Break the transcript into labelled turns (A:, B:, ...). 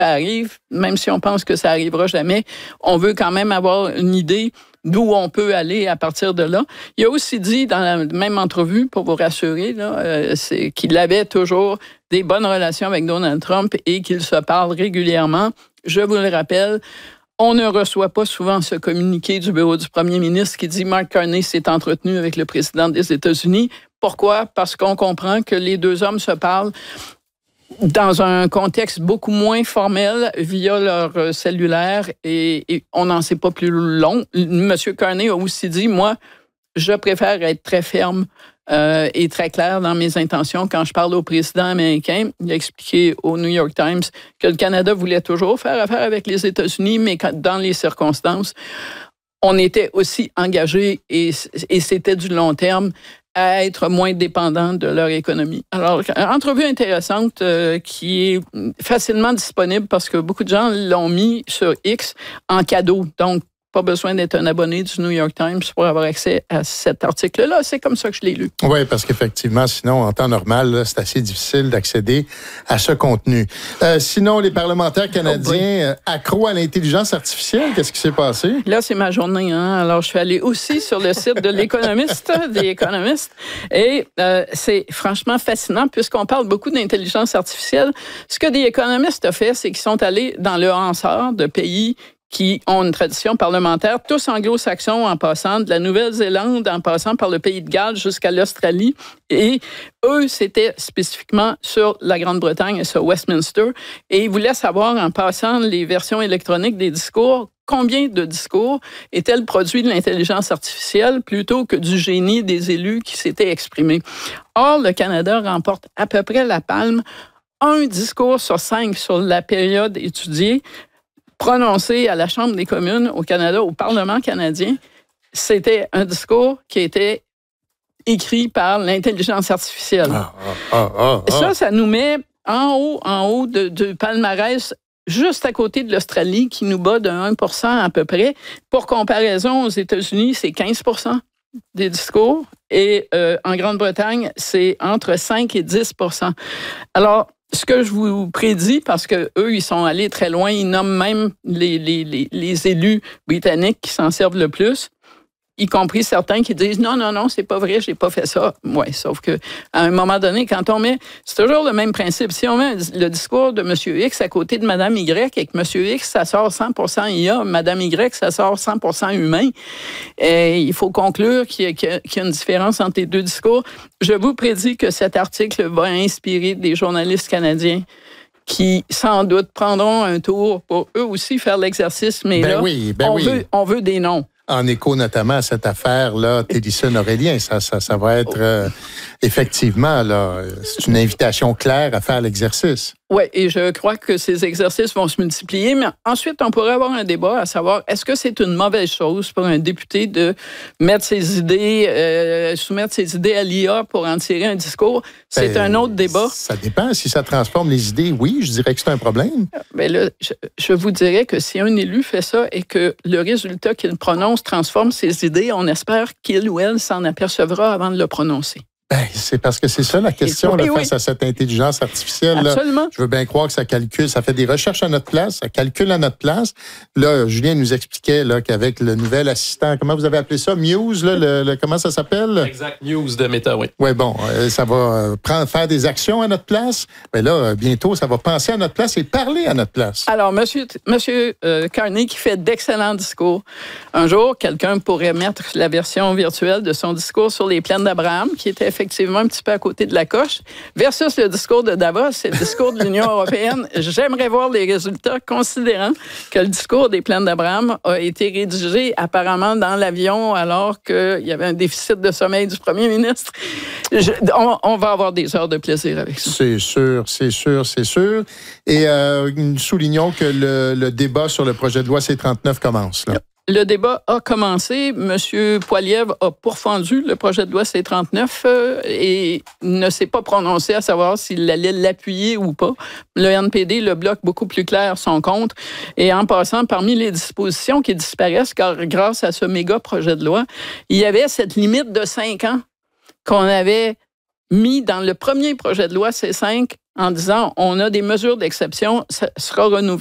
A: arrive, même si on pense que ça arrivera jamais, on veut quand même avoir une idée d'où on peut aller à partir de là. Il a aussi dit dans la même entrevue, pour vous rassurer, là, c'est qu'il avait toujours des bonnes relations avec Donald Trump et qu'il se parle régulièrement. Je vous le rappelle, on ne reçoit pas souvent ce communiqué du bureau du premier ministre qui dit « Mark Carney s'est entretenu avec le président des États-Unis ». Pourquoi? Parce qu'on comprend que les deux hommes se parlent dans un contexte beaucoup moins formel via leur cellulaire et on n'en sait pas plus long. Monsieur Carney a aussi dit, moi, je préfère être très ferme et très clair dans mes intentions quand je parle au président américain. Il a expliqué au New York Times que le Canada voulait toujours faire affaire avec les États-Unis, mais dans les circonstances, on était aussi engagé et c'était du long terme à être moins dépendants de leur économie. Alors, entrevue intéressante qui est facilement disponible parce que beaucoup de gens l'ont mis sur X en cadeau. Donc, pas besoin d'être un abonné du New York Times pour avoir accès à cet article-là. C'est comme ça que je l'ai lu.
B: Oui, parce qu'effectivement, sinon, en temps normal, là, c'est assez difficile d'accéder à ce contenu. Sinon, les parlementaires canadiens accros à l'intelligence artificielle, qu'est-ce qui s'est passé?
A: Là, c'est ma journée. Hein? Alors, je suis allée aussi sur le site de l'Économiste, des économistes, et c'est franchement fascinant puisqu'on parle beaucoup d'intelligence artificielle. Ce que des économistes ont fait, c'est qu'ils sont allés dans le hansard de pays qui ont une tradition parlementaire, tous anglo-saxons en passant, de la Nouvelle-Zélande en passant par le pays de Galles jusqu'à l'Australie. Et eux, c'était spécifiquement sur la Grande-Bretagne et sur Westminster. Et ils voulaient savoir, en passant les versions électroniques des discours, combien de discours étaient le produit de l'intelligence artificielle plutôt que du génie des élus qui s'étaient exprimés. Or, le Canada remporte à peu près la palme, 1 discours sur 5 sur la période étudiée, prononcé à la Chambre des communes au Canada, au Parlement canadien, c'était un discours qui était écrit par l'intelligence artificielle. Ça nous met en haut de palmarès, juste à côté de l'Australie, qui nous bat de 1% à peu près. Pour comparaison, aux États-Unis, c'est 15% des discours, et en Grande-Bretagne, c'est entre 5 et 10%. Alors, ce que je vous prédis, parce que eux, ils sont allés très loin, ils nomment même les élus britanniques qui s'en servent le plus, y compris certains qui disent non, c'est pas vrai, j'ai pas fait ça. Ouais, sauf que à un moment donné, quand on met, c'est toujours le même principe. Si on met le discours de M. X à côté de Mme Y et que M. X, ça sort 100% IA, Mme Y, ça sort 100% humain, et il faut conclure qu'il y a une différence entre les deux discours. Je vous prédis que cet article va inspirer des journalistes canadiens qui, sans doute, prendront un tour pour eux aussi faire l'exercice, mais on veut des noms.
B: En écho notamment à cette affaire-là, Thélisson-Aurélien, ça va être effectivement, là, c'est une invitation claire à faire l'exercice.
A: Oui, et je crois que ces exercices vont se multiplier, mais ensuite, on pourrait avoir un débat à savoir, est-ce que c'est une mauvaise chose pour un député de mettre ses idées, soumettre ses idées à l'IA pour en tirer un discours? C'est un autre débat.
B: Ça dépend. Si ça transforme les idées, oui, je dirais que c'est un problème.
A: Mais là, je vous dirais que si un élu fait ça et que le résultat qu'il prononce transforme ses idées, on espère qu'il ou elle s'en apercevra avant de le prononcer.
B: Ben, c'est parce que c'est ça la question face à cette intelligence artificielle.
A: Absolument.
B: Là. Je veux bien croire que ça calcule, ça fait des recherches à notre place, ça calcule à notre place. Là, Julien nous expliquait là, qu'avec le nouvel assistant, comment vous avez appelé ça? Muse, là, comment ça s'appelle?
C: Exact, Muse de Meta, oui.
B: Oui, bon, ça va faire des actions à notre place. Mais là, bientôt, ça va penser à notre place et parler à notre place.
A: Alors, Monsieur Carney, qui fait d'excellents discours. Un jour, quelqu'un pourrait mettre la version virtuelle de son discours sur les plaines d'Abraham, qui était effectivement un petit peu à côté de la coche, versus le discours de Davos et le discours de l'Union européenne. J'aimerais voir les résultats, considérant que le discours des plaines d'Abraham a été rédigé apparemment dans l'avion alors qu'il y avait un déficit de sommeil du premier ministre. On va avoir des heures de plaisir avec ça.
B: C'est sûr. Et soulignons que le débat sur le projet de loi C-39 commence, là.
A: Le débat a commencé. M. Poilievre a pourfendu le projet de loi C-39 et ne s'est pas prononcé à savoir s'il allait l'appuyer ou pas. Le NPD, le bloc beaucoup plus clair, son contre. Et en passant, parmi les dispositions qui disparaissent, car grâce à ce méga projet de loi, il y avait cette limite de 5 ans qu'on avait mis dans le premier projet de loi C-5 en disant on a des mesures d'exception, ça sera renouvelé.